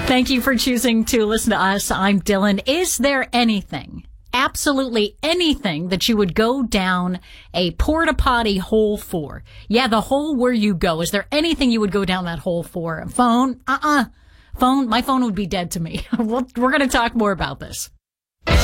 Thank you for choosing to listen to us. I'm Dylan. Is there anything, absolutely anything, that you would go down a porta potty hole for? Yeah, the hole where you go. Is there anything you would go down that hole for? Phone? Phone? My phone would be dead to me. We're going to talk more about this.